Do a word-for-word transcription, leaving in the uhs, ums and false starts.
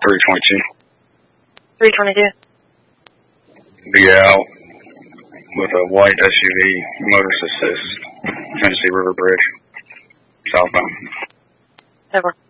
three twenty-two. three twenty-two. Be out with a white S U V, motorist assist, Tennessee River Bridge, southbound. Over.